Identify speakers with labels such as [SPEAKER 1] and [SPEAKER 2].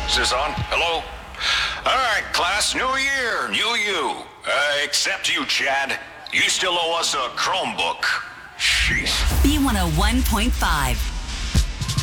[SPEAKER 1] Is this on? Hello? All right, class, new year, new you. Except you, Chad. You still owe us a Chromebook. Jeez.
[SPEAKER 2] B101.5.